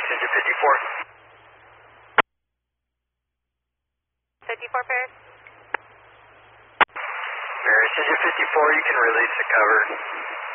Messenger 54. 54 Paris. Messenger 54, you can release the cover.